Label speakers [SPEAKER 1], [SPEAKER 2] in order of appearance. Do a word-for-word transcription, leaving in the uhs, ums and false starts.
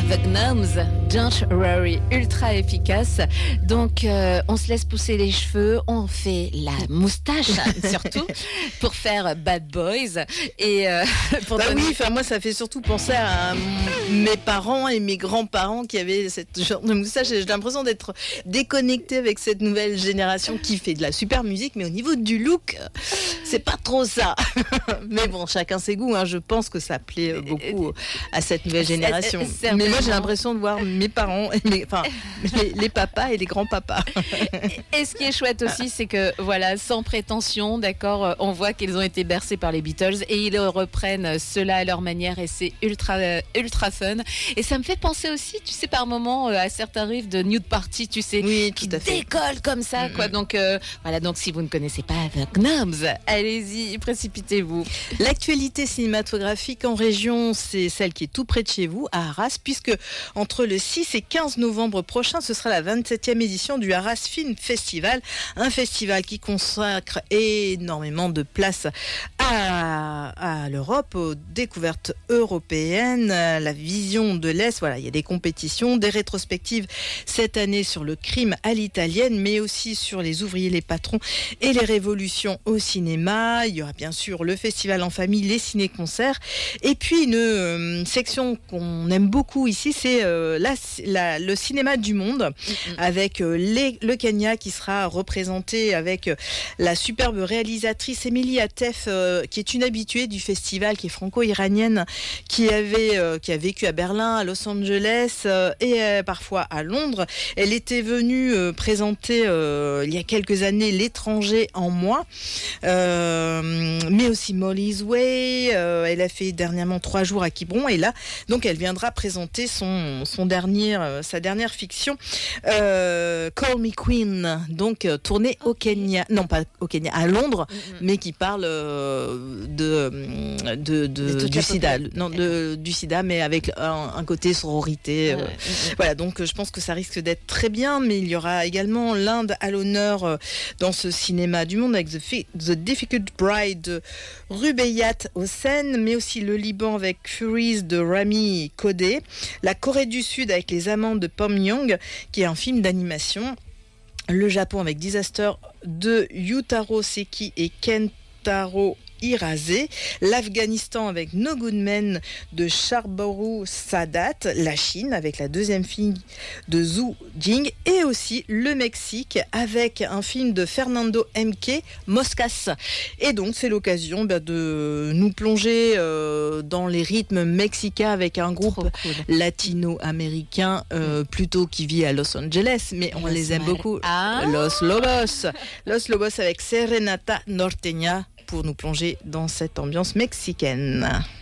[SPEAKER 1] The Gnomes, Don't Worry, ultra efficace. Donc, euh, on se laisse pousser les cheveux, on fait la moustache surtout pour faire Bad Boys. Et euh, pour
[SPEAKER 2] bah
[SPEAKER 1] donner...
[SPEAKER 2] oui, enfin moi ça fait surtout penser à m- mes parents et mes grands-parents qui avaient cette genre de moustache. Et j'ai l'impression d'être déconnectée avec cette nouvelle génération qui fait de la super musique, mais au niveau du look, c'est pas trop ça. Mais bon, chacun ses goûts. Hein. Je pense que ça plaît beaucoup à cette nouvelle génération.
[SPEAKER 1] C'est,
[SPEAKER 2] mais moi j'ai l'impression de voir mes parents, et mes, enfin les, les papas et les grands-papas.
[SPEAKER 1] Et ce qui est chouette aussi, c'est que voilà, sans prétention, d'accord, on voit qu'ils ont été bercés par les Beatles et ils reprennent cela à leur manière et c'est ultra ultra fun. Et ça me fait penser aussi, tu sais, par moments à certains riffs de Nude Party, tu sais,
[SPEAKER 2] oui,
[SPEAKER 1] qui
[SPEAKER 2] tout à fait.
[SPEAKER 1] décollent comme ça, mm-hmm. quoi. Donc euh, voilà, donc si vous ne connaissez pas The Gnomes, allez-y, précipitez-vous.
[SPEAKER 2] L'actualité cinématographique en région, c'est celle qui est tout près de chez vous, à Arras, puisque entre le six et quinze novembre prochain, ce sera la vingt-septième édition du Arras Film Festival, un festival qui consacre énormément de place à, à l'Europe, aux découvertes européennes, la vision de l'Est. Voilà, il y a des compétitions, des rétrospectives cette année sur le crime à l'italienne, mais aussi sur les ouvriers, les patrons et les révolutions au cinéma. Il y aura bien sûr le festival en famille, les ciné-concerts, et puis une euh, section qu'on aime beaucoup ici, c'est euh, la, la, le cinéma du monde, mm-hmm. avec euh, les, le Kenya qui sera représenté avec euh, la superbe réalisatrice Émilie Atef, euh, qui est une habituée du festival, qui est franco-iranienne, qui avait euh, qui a vécu à Berlin, à Los Angeles euh, et euh, parfois à Londres. Elle était venue euh, présenter euh, il y a quelques années L'étranger en moi, euh, mais aussi Molly's Way. Euh, elle a fait dernièrement trois jours à Quiberon et là, donc elle viendra présenter son son dernier euh, sa dernière fiction, euh, Call Me Queen, donc euh, tournée au Kenya, non pas au Kenya, à Londres, mm-hmm. mais qui parle euh, de de, de, de du sida, non de du sida, mais avec un, un côté sororité.
[SPEAKER 1] Ah,
[SPEAKER 2] euh,
[SPEAKER 1] ouais.
[SPEAKER 2] Voilà, donc je pense que ça risque d'être très bien, mais il y aura également l'Inde à l'honneur euh, dans ce cinéma du monde avec The, Fi- The Difficult Bride de Rubeyat Hossein, mais aussi le Liban avec Furies de Rami Kodé, la Corée du Sud avec Les Amants de Pom Young, qui est un film d'animation, le Japon avec Disaster de Yutaro Seki et Kentaro Hirase, l'Afghanistan avec No Good Men de Charboru Sadat, la Chine avec la deuxième fille de Zhu Jing, et aussi le Mexique avec un film de Fernando Mque, Moscas. Et donc c'est l'occasion bah, de nous plonger euh, dans les rythmes mexicains avec un groupe cool. latino-américain euh, plutôt qui vit à Los Angeles, mais on Los les aime Mar- beaucoup.
[SPEAKER 1] Ah.
[SPEAKER 2] Los Lobos, Los Lobos avec Serenata Norteña, pour nous plonger dans cette ambiance mexicaine.